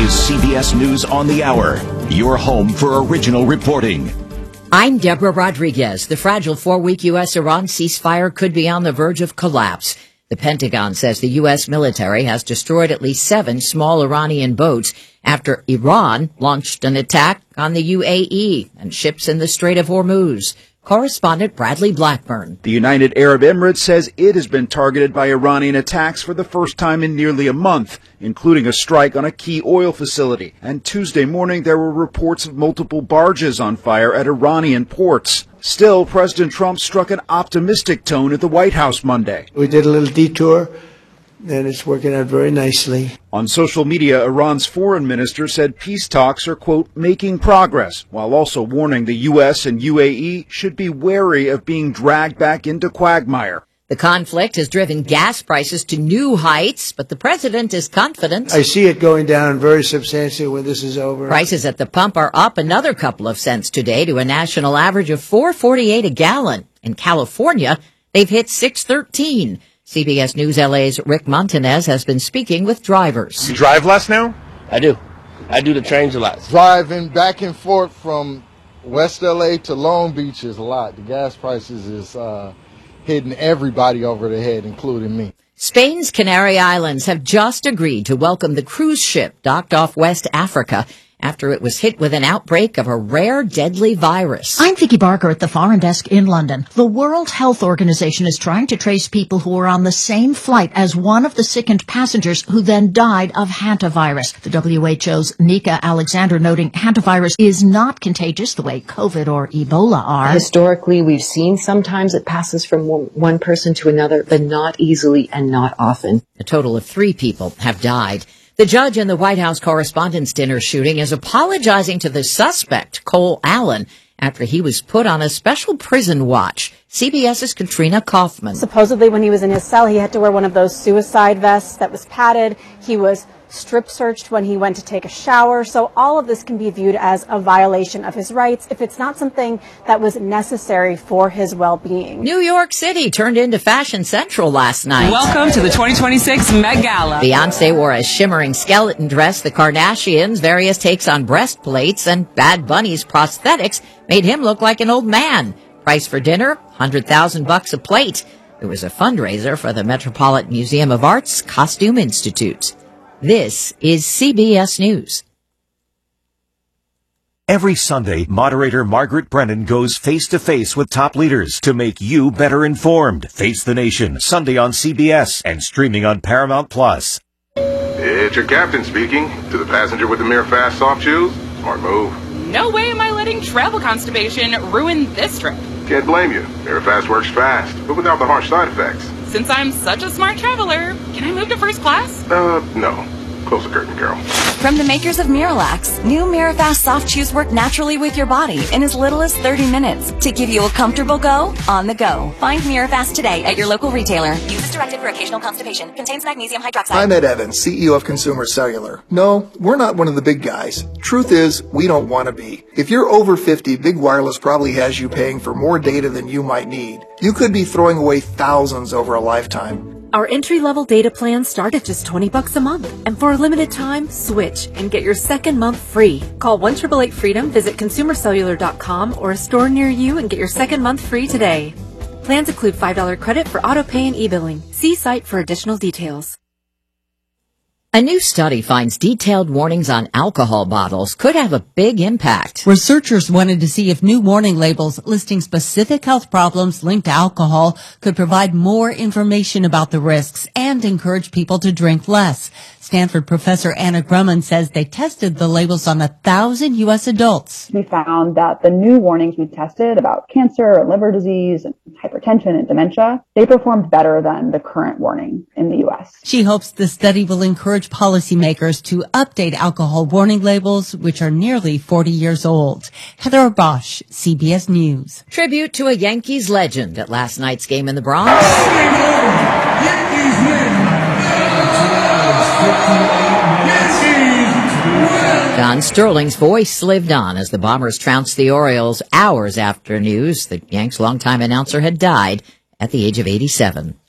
is CBS News on the Hour, your home for original reporting. I'm Deborah Rodriguez. The fragile 4-week U.S.-Iran ceasefire could be on the verge of collapse. The Pentagon says the U.S. military has destroyed at least 7 small Iranian boats after Iran launched an attack on the UAE and ships in the Strait of Hormuz. Correspondent Bradley Blackburn. The United Arab Emirates says it has been targeted by Iranian attacks for the first time in nearly a month, including a strike on a key oil facility. And Tuesday morning, there were reports of multiple barges on fire at Iranian ports. Still, President Trump struck an optimistic tone at the White House Monday. We did a little detour, and it's working out very nicely. On social media, Iran's foreign minister said peace talks are, quote, making progress, while also warning the U.S. and UAE should be wary of being dragged back into quagmire. The conflict has driven gas prices to new heights, but the president is confident. I see it going down very substantially when this is over. Prices at the pump are up another couple of cents today to a national average of $4.48 a gallon. In California, they've hit $6.13. CBS News LA's Rick Montanez has been speaking with drivers. You drive less now? I do. I do the trains a lot. Driving back and forth from West LA to Long Beach is a lot. The gas prices is hitting everybody over the head, including me. Spain's Canary Islands have just agreed to welcome the cruise ship docked off West Africa after it was hit with an outbreak of a rare, deadly virus. I'm Vicki Barker at the Foreign Desk in London. The World Health Organization is trying to trace people who were on the same flight as one of the sickened passengers who then died of hantavirus. The WHO's Nika Alexander noting hantavirus is not contagious the way COVID or Ebola are. Historically, we've seen sometimes it passes from one person to another, but not easily and not often. A total of 3 people have died. The judge in the White House Correspondents' Dinner shooting is apologizing to the suspect, Cole Allen, after he was put on a special prison watch. CBS's Katrina Kaufman. Supposedly when he was in his cell, he had to wear one of those suicide vests that was padded. He was strip searched when he went to take a shower. So all of this can be viewed as a violation of his rights if it's not something that was necessary for his well-being. New York City turned into Fashion Central last night. Welcome to the 2026 Met Gala. Beyonce wore a shimmering skeleton dress. The Kardashians' various takes on breastplates and Bad Bunny's prosthetics made him look like an old man. Price for dinner, $100,000 a plate. It was a fundraiser for the Metropolitan Museum of Art's Costume Institute. This is CBS News. Every Sunday, moderator Margaret Brennan goes face-to-face with top leaders to make you better informed. Face the Nation, Sunday on CBS and streaming on Paramount+. It's your captain speaking. To the passenger with the Mirror Fast soft shoes, smart move. No way am I letting travel constipation ruin this trip. Can't blame you. Mirror Fast works fast, but without the harsh side effects. Since I'm such a smart traveler, can I move to first class? No. Close the curtain, Carol. From the makers of Miralax, new Mirafast soft chews work naturally with your body in as little as 30 minutes to give you a comfortable go on the go. Find Mirafast today at your local retailer. Use as directed for occasional constipation. Contains magnesium hydroxide. I'm Ed Evans, CEO of Consumer Cellular. No, we're not one of the big guys. Truth is, we don't want to be. If you're over 50, Big Wireless probably has you paying for more data than you might need. You could be throwing away thousands over a lifetime. Our entry-level data plans start at just $20 a month. And for a limited time, switch and get your second month free. Call 1-888-FREEDOM, visit consumercellular.com or a store near you and get your second month free today. Plans include $5 credit for auto pay and e-billing. See site for additional details. A new study finds detailed warnings on alcohol bottles could have a big impact. Researchers wanted to see if new warning labels listing specific health problems linked to alcohol could provide more information about the risks and encourage people to drink less. Stanford professor Anna Grumman says they tested the labels on 1,000 U.S. adults. We found that the new warnings we tested about cancer and liver disease and hypertension and dementia, they performed better than the current warning in the U.S. She hopes the study will encourage policymakers to update alcohol warning labels, which are nearly 40 years old. Heather Bosch, CBS News. Tribute to a Yankees legend at last night's game in the Bronx. Don Sterling's voice lived on as the Bombers trounced the Orioles hours after news the Yanks' longtime announcer had died at the age of 87.